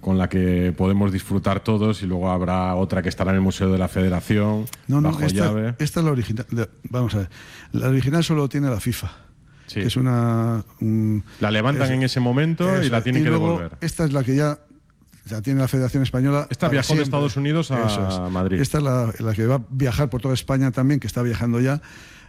con la que podemos disfrutar todos, y luego habrá otra que estará en el Museo de la Federación, bajo llave. Esta es la original. Vamos a ver, la original solo tiene la FIFA. Sí. Que es la levantan en ese momento y la tienen que devolver. Esta es la que ya tiene la Federación Española. Esta viajó de Estados Unidos a Madrid. Esta es la que va a viajar por toda España también, que está viajando ya.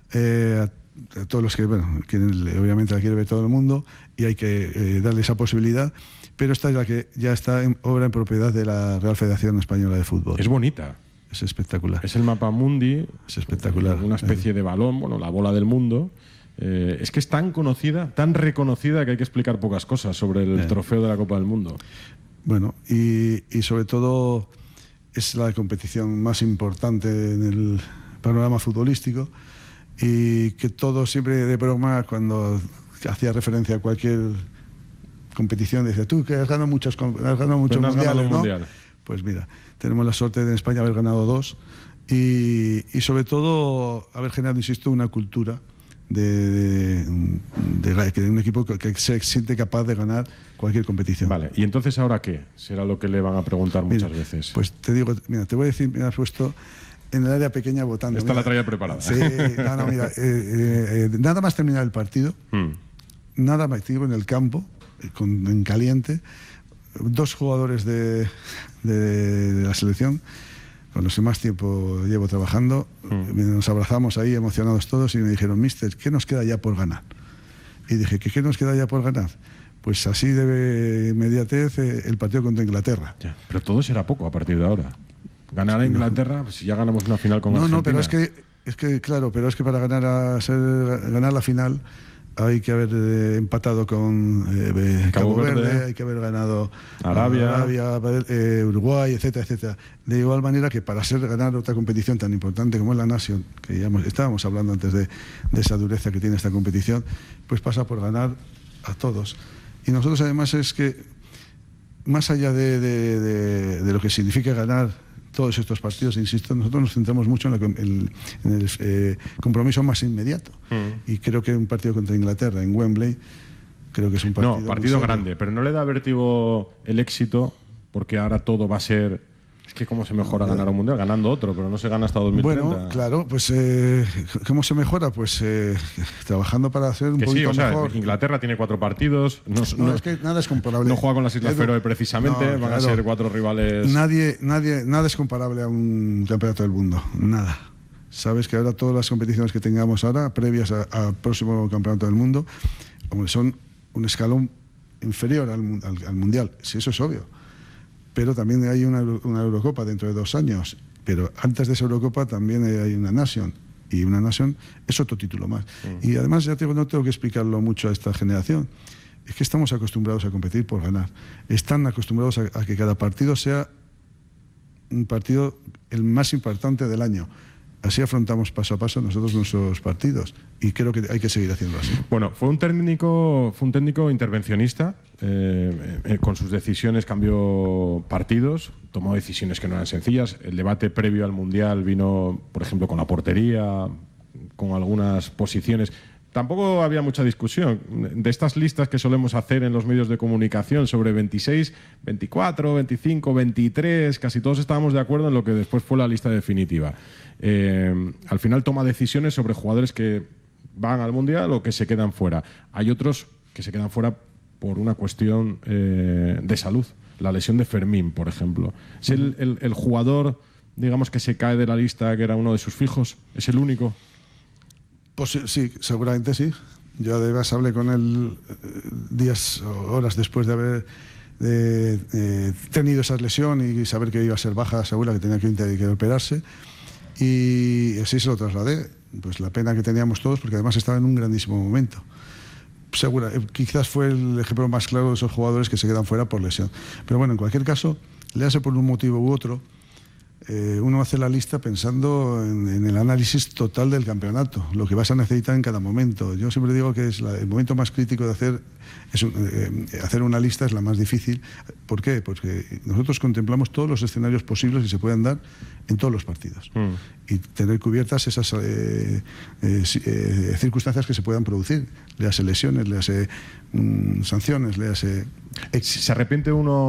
A todos los que, obviamente la quiere ver todo el mundo, y hay que darle esa posibilidad. Pero esta es la que ya está obra en propiedad de la Real Federación Española de Fútbol. Es bonita. Es espectacular. Es el mapa mundi. Es espectacular. Una especie de balón, la bola del mundo. Es que es tan conocida, tan reconocida, que hay que explicar pocas cosas sobre el trofeo de la Copa del Mundo. Bueno, y sobre todo es la competición más importante en el panorama futbolístico, y que todo siempre de broma, cuando hacía referencia a cualquier competición, decía: tú que has ganado muchos mundiales, ¿no? Pues mira, tenemos la suerte de en España haber ganado 2 y sobre todo haber generado, insisto, una cultura de un equipo que se siente capaz de ganar cualquier competición. Vale, ¿y entonces ahora qué? Será lo que le van a preguntar muchas veces. Pues te digo, mira, te voy a decir, me has puesto en el área pequeña votando. Esta la traía preparada. Sí, mira, nada más terminar el partido, nada más activo en el campo, en caliente, 2 jugadores de la selección, con los que más tiempo llevo trabajando, nos abrazamos ahí emocionados todos y me dijeron: mister, ¿qué nos queda ya por ganar? Y dije: ¿qué nos queda ya por ganar? Pues así de inmediatez el partido contra Inglaterra. Ya, pero todo será poco a partir de ahora. Ganar a Inglaterra, pues si ya ganamos una final con Argentina. No, pero es que claro, pero es que para ganar la final hay que haber empatado con Cabo Verde, hay que haber ganado Arabia, Uruguay, etcétera, etcétera. De igual manera que para ganar otra competición tan importante como es la Nation, que ya estábamos hablando antes de esa dureza que tiene esta competición, pues pasa por ganar a todos. Y nosotros además es que, más allá de lo que significa ganar todos estos partidos, insisto, nosotros nos centramos mucho en el compromiso más inmediato. Y creo que un partido contra Inglaterra en Wembley, creo que es un partido grande, pero no le da vértigo el éxito, porque ahora todo va a ser... Es que cómo se mejora ganar un mundial, ganando otro, pero no se gana hasta 2030. Bueno, claro, pues ¿cómo se mejora? Pues trabajando para hacer un poquito mejor. Inglaterra tiene 4 partidos. No, es que nada es comparable. No juega con las Islas Feroe precisamente, van a ser 4 rivales. Nada es comparable a un campeonato del mundo, nada. Sabes que ahora todas las competiciones que tengamos ahora, previas al próximo campeonato del mundo, son un escalón inferior al mundial. Sí, eso es obvio. Pero también hay una Eurocopa dentro de 2 años. Pero antes de esa Eurocopa también hay una Nation. Y una Nation es otro título más. Y además, ya no tengo que explicarlo mucho a esta generación. Es que estamos acostumbrados a competir por ganar. Están acostumbrados a que cada partido sea un partido el más importante del año. Así afrontamos paso a paso nosotros nuestros partidos, y creo que hay que seguir haciendo así. Bueno, fue un técnico intervencionista, con sus decisiones cambió partidos, tomó decisiones que no eran sencillas. El debate previo al Mundial vino, por ejemplo, con la portería, con algunas posiciones. Tampoco había mucha discusión. De estas listas que solemos hacer en los medios de comunicación sobre 26, 24, 25, 23, casi todos estábamos de acuerdo en lo que después fue la lista definitiva. Al final toma decisiones sobre jugadores que van al Mundial o que se quedan fuera. Hay otros que se quedan fuera por una cuestión de salud. La lesión de Fermín, por ejemplo. ¿Es el jugador, digamos, que se cae de la lista, que era uno de sus fijos? ¿Es el único? Pues sí, seguramente sí. Yo además hablé con él días o horas después de haber tenido esa lesión y saber que iba a ser baja segura, que tenía que operarse, y así se lo trasladé. Pues la pena que teníamos todos, porque además estaba en un grandísimo momento. Quizás fue el ejemplo más claro de esos jugadores que se quedan fuera por lesión. Pero bueno, en cualquier caso, le hace por un motivo u otro. Uno hace la lista pensando en el análisis total del campeonato, lo que vas a necesitar en cada momento. Yo siempre digo que es el momento más crítico de hacer una lista es la más difícil. ¿Por qué? Porque nosotros contemplamos todos los escenarios posibles que se puedan dar en todos los partidos y tener cubiertas esas circunstancias que se puedan producir, léase lesiones, léase sanciones, léase... ¿Se arrepiente uno